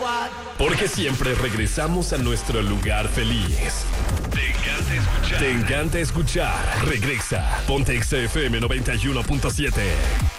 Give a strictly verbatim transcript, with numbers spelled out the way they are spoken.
Porque siempre regresamos a nuestro lugar feliz. Te encanta escuchar. Te encanta escuchar. Regresa. Ponte X F M noventa y uno punto siete.